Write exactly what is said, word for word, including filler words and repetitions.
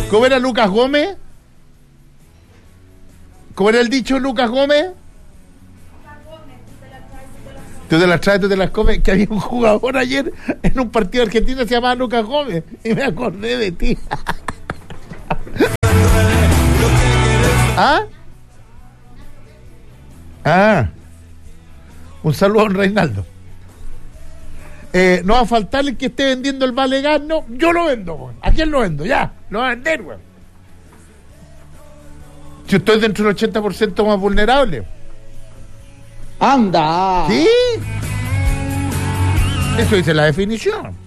¿Cómo era Lucas Gómez? ¿Cómo era el dicho Lucas Gómez? Tú te las traes, tú te las comes. Que había un jugador ayer en un partido argentino que se llamaba Lucas Gómez. Y me acordé de ti. ¿Ah? Ah. Un saludo a don Reinaldo. Eh, no va a faltar el que esté vendiendo el Valegas. No, yo lo vendo, weón. ¿A quién lo vendo? Ya, lo va a vender, weón. Si estoy dentro del ochenta por ciento más vulnerable. ¡Anda! ¿Sí? Eso dice la definición.